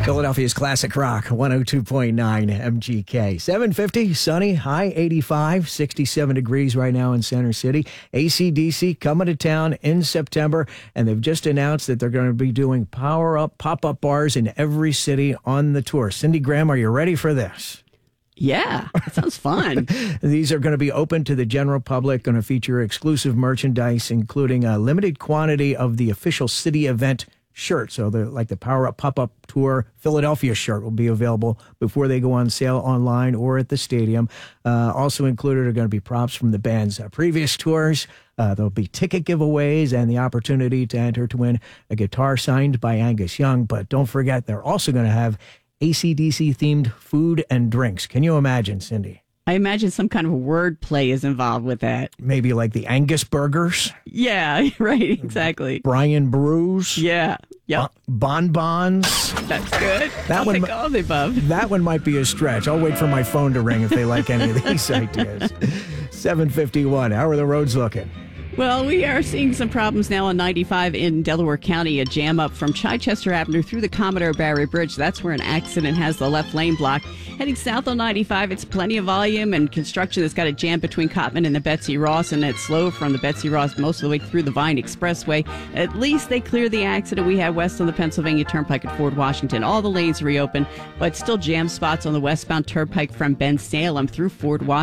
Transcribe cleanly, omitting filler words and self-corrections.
Philadelphia's Classic Rock, 102.9 MGK. 750, sunny, high 85, 67 degrees right now in Center City. AC/DC coming to town in September, and they've just announced that they're going to be doing power-up, pop-up bars in every city on the tour. Cindy Graham, are you ready for this? Yeah, that sounds fun. These are going to be open to the general public, going to feature exclusive merchandise, including a limited quantity of the official city event shirt. So the Power Up Pop-Up Tour Philadelphia shirt will be available before they go on sale online or at the stadium. Also included are going to be props from the band's previous tours. There'll be ticket giveaways and the opportunity to enter to win a guitar signed by Angus Young. But don't forget, they're also going to have AC/DC themed food and drinks. Can you imagine, Cindy? I imagine some kind of wordplay is involved with that. Maybe like the Angus burgers? Yeah, right, exactly. Brian Brews? Yeah. Yep. Bonbons? That's good. I'll take all the above. That one might be a stretch. I'll wait for my phone to ring if they like any of these ideas. 7:51. How are the roads looking? Well, we are seeing some problems now on 95 in Delaware County, a jam up from Chichester Avenue through the Commodore Barry Bridge. That's where an accident has the left lane blocked. Heading south on 95, it's plenty of volume and construction that's got a jam between Cottman and the Betsy Ross, and it's slow from the Betsy Ross most of the way through the Vine Expressway. At least they cleared the accident we had west on the Pennsylvania Turnpike at Fort Washington. All the lanes reopened, but still jam spots on the westbound Turnpike from Ben Salem through Fort Washington.